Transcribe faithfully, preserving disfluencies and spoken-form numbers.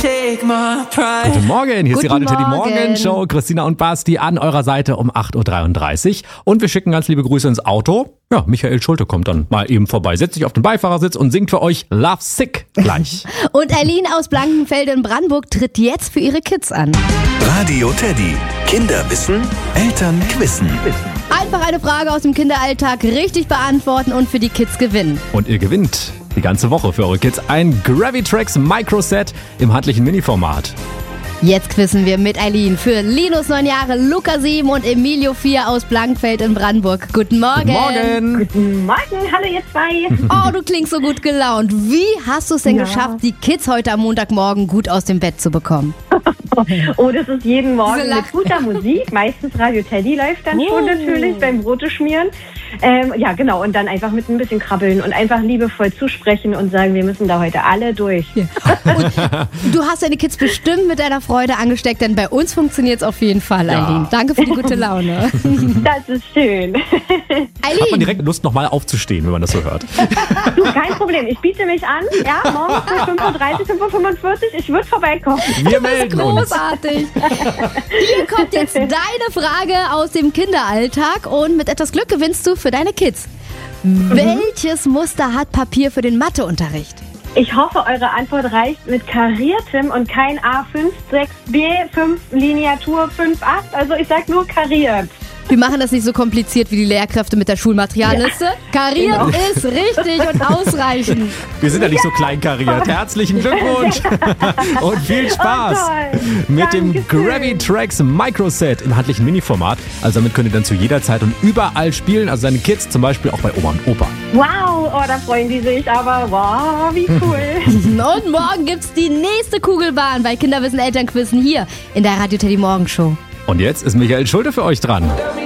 take my pride. Guten Morgen, hier ist die Guten Radio Teddy Morgen. Morgenshow. Christina und Basti an eurer Seite um acht Uhr dreiunddreißig. Und wir schicken ganz liebe Grüße ins Auto. Ja, Michael Schulte kommt dann mal eben vorbei, setzt sich auf den Beifahrersitz und singt für euch Love Sick gleich. Und Eileen aus Blankenfelde in Brandenburg tritt jetzt für ihre Kids an. Radio Teddy. Kinder wissen, Eltern quissen. Einfach eine Frage aus dem Kinderalltag richtig beantworten und für die Kids gewinnen. Und ihr gewinnt die ganze Woche für eure Kids ein Gravitrax Microset im handlichen Mini-Format. Jetzt quizzen wir mit Eileen für Linus neun Jahre, Luca sieben und Emilio vier aus Blankenfeld in Brandenburg. Guten Morgen. Guten Morgen. Guten Morgen, hallo ihr zwei. Oh, du klingst so gut gelaunt. Wie hast du es denn Ja. geschafft, die Kids heute am Montagmorgen gut aus dem Bett zu bekommen? Oh, das ist jeden Morgen Diese Lach- mit guter Musik. Meistens Radio Teddy läuft dann schon Oh. natürlich beim Brote schmieren. Ähm, ja, genau. Und dann einfach mit ein bisschen krabbeln und einfach liebevoll zusprechen und sagen, wir müssen da heute alle durch. Du hast deine Kids bestimmt mit deiner Freude angesteckt, denn bei uns funktioniert es auf jeden Fall, Ja. Eileen. Danke für die gute Laune. Das ist schön. Hat man Eileen, direkt Lust, nochmal aufzustehen, wenn man das so hört. Du, kein Problem. Ich biete mich an. Ja, morgen für fünf Uhr dreißig, fünf Uhr fünfundvierzig. Ich würde vorbeikommen. Wir melden uns. großartig. Hier kommt jetzt deine Frage aus dem Kinderalltag und mit etwas Glück gewinnst du für deine Kids. Welches Muster hat Papier für den Matheunterricht? Ich hoffe, eure Antwort reicht mit kariertem und kein A fünf, sechs B, fünf Lineatur fünf, acht. Also ich sag nur kariert. Wir machen das nicht so kompliziert wie die Lehrkräfte mit der Schulmaterialliste. Kariert Genau. ist richtig und ausreichend. Wir sind ja nicht so kleinkariert. Herzlichen Glückwunsch und viel Spaß Oh, toll. mit dem Dankeschön. Gravitrax Microset im handlichen Mini-Format. Also damit könnt ihr dann zu jeder Zeit und überall spielen. Also deine Kids zum Beispiel auch bei Oma und Opa. Wow, oh, da freuen die sich, aber wow, wie cool. Und morgen gibt's die nächste Kugelbahn bei Kinderwissen Elternquizzen hier in der Radio Teddy Morgenshow. Und jetzt ist Michael Schulte für euch dran.